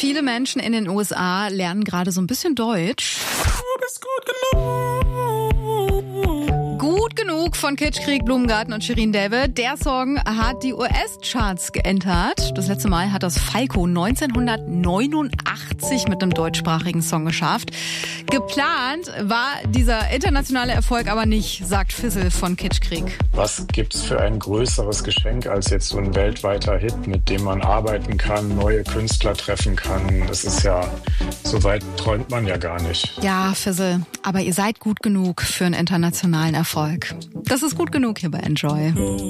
Viele Menschen in den USA lernen gerade so ein bisschen Deutsch. Du bist gut genug. Gut genug von Kitschkrieg, Blumengarten und Shirin David. Der Song hat die US-Charts geentert. Das letzte Mal hat das Falco 1989 mit einem deutschsprachigen Song geschafft. Geplant war dieser internationale Erfolg aber nicht, sagt Fissel von Kitschkrieg. Was gibt's für ein größeres Geschenk als jetzt so ein weltweiter Hit, mit dem man arbeiten kann, neue Künstler treffen kann? Das ist ja, so weit träumt man ja gar nicht. Ja, Fissel, aber ihr seid gut genug für einen internationalen Erfolg. Das ist gut genug hier bei Enjoy.